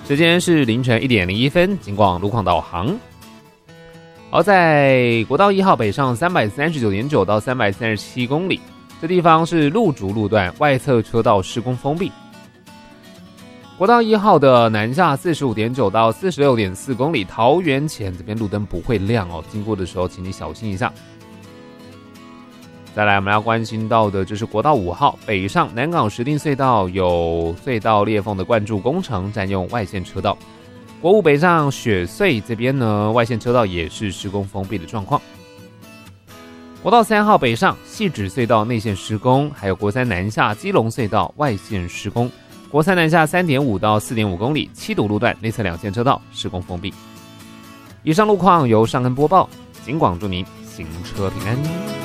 时间是凌晨1点01分，警广路况导航。好，在国道1号北上339.9到337公里，这地方是路竹路段外侧车道施工封闭。国道1号的南下45.9到46.4公里，桃园前这边路灯不会亮哦，经过的时候请你小心一下。再来，我们要关心到的就是国道5号北上南港石碇隧道有隧道裂缝的灌注工程，占用外线车道。国5北上雪隧这边呢，外线车道也是施工封闭的状况。国道3号北上汐止隧道内线施工，还有国3南下基隆隧道外线施工。国3南下3.5到4.5公里7堵路段内侧2线车道施工封闭。以上路况由尚恩播报，警广祝您行车平安。